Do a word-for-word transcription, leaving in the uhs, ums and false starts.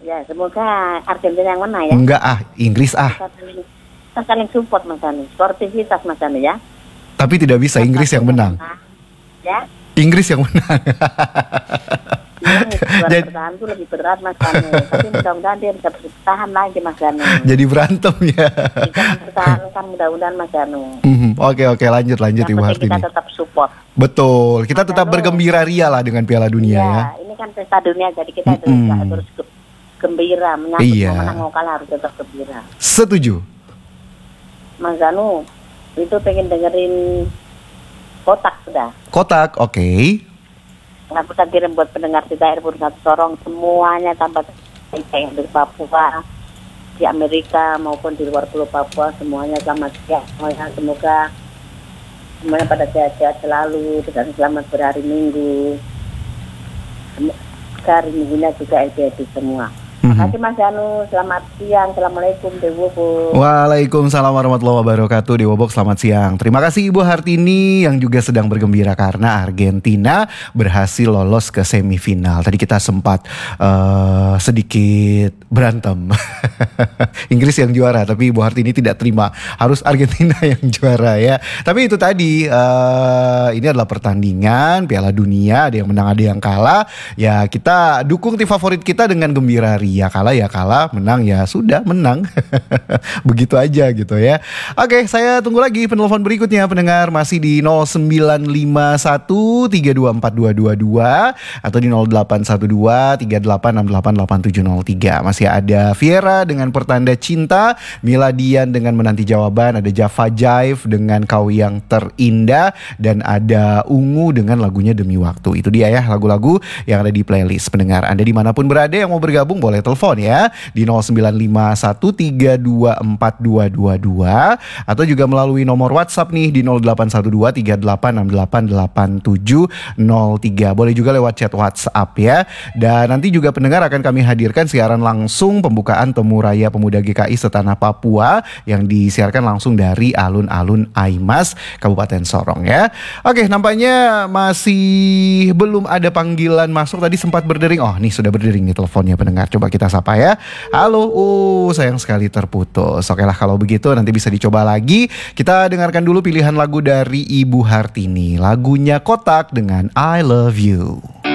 Ya, semoga Argentina yang menang ya. Enggak ah, Inggris ah. Kita saling, kita saling support Mas Anu. Sportivitas Mas Anu ya. Tapi tidak bisa Inggris yang menang. Ya. Inggris yang menang. Juara Jadi, bertahan itu lebih berat Mas Anu. Tapi mudah-mudahan dia bisa bertahan lagi Mas Anu. jadi berantem ya. Kita mempertahankan mudah-mudahan Mas Anu. Mhm, Oke oke lanjut lanjut Yang Ibu penting kita Hartini. tetap support. Betul, kita Mas tetap Anu. bergembira ria lah dengan Piala Dunia ya. Iya, ini kan pesta dunia jadi kita Mm-mm. terus terus ge- gembira menyambut Iya. mau menang mau kalah harus tetap gembira. Setuju. Mas Anu itu pengen dengerin kotak sudah. Kotak, oke. Nah, kita kirim buat pendengar kita Airport satu Sorong semuanya tanpa yang dari Papua, di Amerika maupun di luar Pulau Papua semuanya selamat siang. Semuanya semoga semuanya pada sehat-sehat selalu dan selamat berhari Minggu. Semoga hari Minggunya juga happy semua. Terima kasih Mas Anu, selamat siang, assalamualaikum Dewo. Waalaikumsalam warahmatullahi wabarakatuh. Dewa Box selamat siang. Terima kasih Ibu Hartini yang juga sedang bergembira karena Argentina berhasil lolos ke semifinal. Tadi kita sempat uh, sedikit berantem. Inggris yang juara, tapi Ibu Hartini tidak terima. Harus Argentina yang juara ya. Tapi itu tadi uh, ini adalah pertandingan Piala Dunia, ada yang menang ada yang kalah. Ya kita dukung tim favorit kita dengan gembira ria. Ya kalah ya kalah, menang ya sudah menang. Begitu aja gitu ya. Oke, saya tunggu lagi penelpon berikutnya pendengar masih di nol sembilan lima satu tiga dua empat dua dua dua atau di nol delapan satu dua tiga delapan enam delapan delapan tujuh nol tiga. Masih ada Viera dengan pertanda cinta, Miladian dengan menanti jawaban, ada Java Jive dengan kau yang terindah, dan ada Ungu dengan lagunya Demi Waktu. Itu dia ya lagu-lagu yang ada di playlist pendengar. Anda dimanapun berada yang mau bergabung boleh telepon ya di nol sembilan lima satu tiga dua empat dua dua dua atau juga melalui nomor WhatsApp nih di nol delapan satu dua tiga delapan enam delapan delapan tujuh nol tiga. Boleh juga lewat chat WhatsApp ya. Dan nanti juga pendengar akan kami hadirkan siaran langsung pembukaan Temu Raya Pemuda G K I Setanah Papua yang disiarkan langsung dari alun-alun Aimas Kabupaten Sorong ya. Oke, nampaknya masih belum ada panggilan masuk. Tadi sempat berdering. Oh, nih sudah berdering nih teleponnya pendengar. Coba kita sapa ya. Halo, uh, sayang sekali terputus. Oke lah kalau begitu nanti bisa dicoba lagi. Kita dengarkan dulu pilihan lagu dari Ibu Hartini. Lagunya Kotak dengan I Love You.